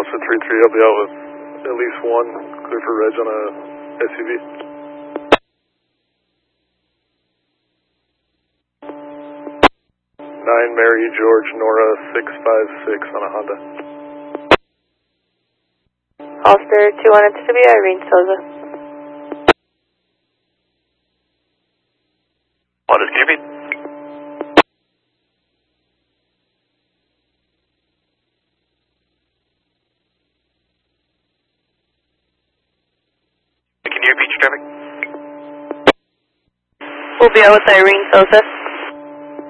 Officer 3-3, I'll be out with at least one clear for reg on a SUV. 9 Mary George Nora 656 on a Honda. Officer 212 to be Irene Souza. What is QB? Can you repeat your traffic? We'll be out with Irene Souza.